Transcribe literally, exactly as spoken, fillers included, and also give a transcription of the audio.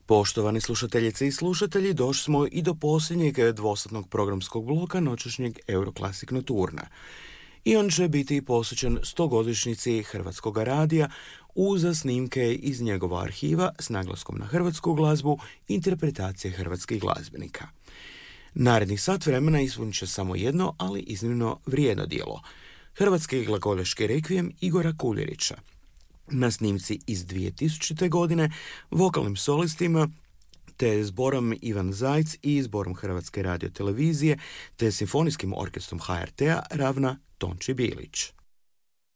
Poštovani slušateljice i slušatelji, došli smo i do posljednjeg dvosatnog programskog bloka noćašnjeg Euroclassic Nocturna. I on će biti posvećen stogodišnjici Hrvatskog radija uz snimke iz njegova arhiva s naglaskom na hrvatsku glazbu i interpretacije hrvatskih glazbenika. Narednih sat vremena ispunit će samo jedno, ali iznimno vrijedno djelo. Hrvatski glagoljaški rekvijem Igora Kuljerića. Na snimci iz dvije tisućite. godine vokalnim solistima te zborom Ivan Zajc i zborom Hrvatske radiotelevizije te simfonijskim orkestrom H R T-a ravna Tonči Bilić.